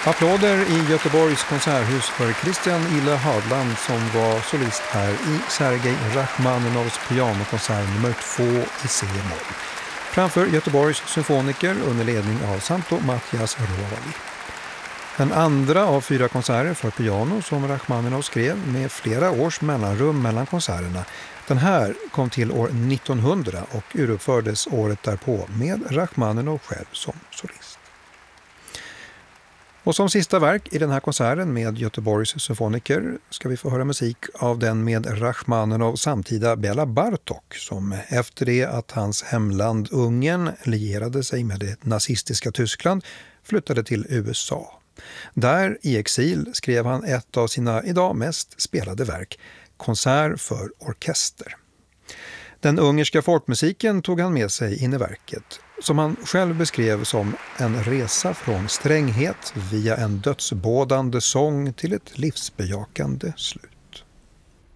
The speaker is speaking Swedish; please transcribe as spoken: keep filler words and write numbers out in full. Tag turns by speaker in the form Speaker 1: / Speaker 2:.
Speaker 1: Applåder i Göteborgs konserthus för Christian Ille Hadland som var solist här i Sergej Rachmaninovs pianokonsert nummer två i C-moll. Framför Göteborgs symfoniker under ledning av Santo Mattias Rovali. En andra av fyra konserter för piano som Rachmaninov skrev med flera års mellanrum mellan konserterna. Den här kom till år nittonhundra och uruppfördes året därpå med Rachmaninov själv som solist. Och som sista verk i den här konserten med Göteborgs symfoniker ska vi få höra musik av den med Rachmaninov samtida Bela Bartok som efter det att hans hemland Ungern lierade sig med det nazistiska Tyskland flyttade till U S A. Där i exil skrev han ett av sina idag mest spelade verk, Konsert för orkester. Den ungerska folkmusiken tog han med sig in i verket, som han själv beskrev som en resa från stränghet via en dödsbådande sång till ett livsbejakande slut.